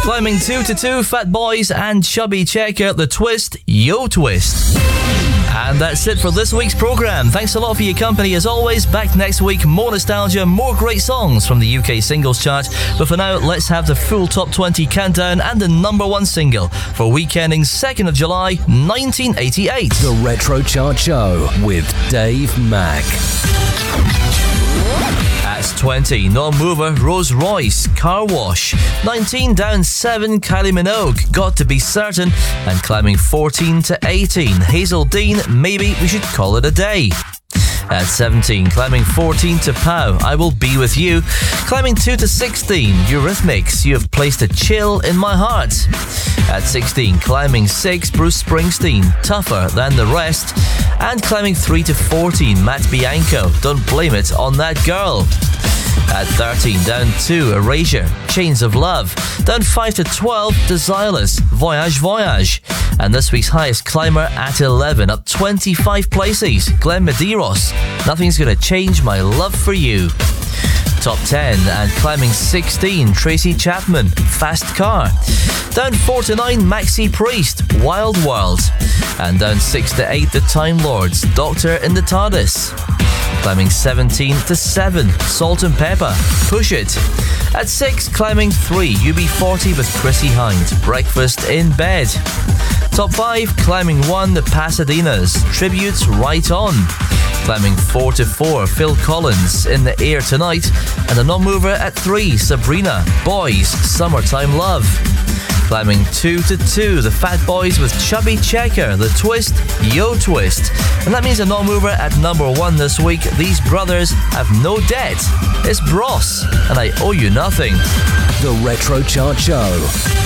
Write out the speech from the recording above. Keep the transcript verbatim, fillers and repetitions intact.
Climbing two to two, Fat Boys and Chubby Checker, The Twist, Yo Twist. And that's it for this week's programme. Thanks a lot for your company as always. Back next week, more nostalgia, more great songs from the U K singles chart. But for now, let's have the full top twenty countdown and the number one single for week ending second of July, nineteen eighty-eight. The Retro Chart Show with Dave Mack. At twenty, non-mover Rose Royce, Car Wash. nineteen, down seven, Kylie Minogue, Got to Be Certain. And climbing fourteen to eighteen, Hazel Dean, Maybe We Should Call It a Day. At seventeen, climbing fourteen to Pow, I Will Be With You. Climbing two to sixteen, Eurythmics, You Have Placed a Chill in My Heart. At sixteen, climbing six, Bruce Springsteen, Tougher Than the Rest. And climbing three to fourteen, Matt Bianco, Don't Blame It on That Girl. At thirteen, down two, Erasure, Chains of Love. Down five to twelve, Desireless, Voyage Voyage. And this week's highest climber at eleven, up twenty-five places, Glenn Medeiros, Nothing's Gonna Change My Love for You. Top ten, and climbing sixteen, Tracy Chapman, Fast Car. Down four to nine, Maxi Priest, Wild World. And down six to eight, The Time Lords, Doctor in the TARDIS. Climbing seventeen to seven, Salt and Pepper, Push It. At six, climbing three, U B forty with Chrissie Hynde, Breakfast in Bed. Top five, climbing one, The Pasadenas, Tributes Right On. Climbing four to four, Phil Collins, In the Air Tonight. And a non-mover at three, Sabrina, Boys, Summertime Love. Climbing two to two, The Fat Boys with Chubby Checker, The Twist, Yo Twist. And that means a non-mover at number one this week. These brothers have no debt. It's Bros, and I Owe You Nothing. The Retro Chart Show.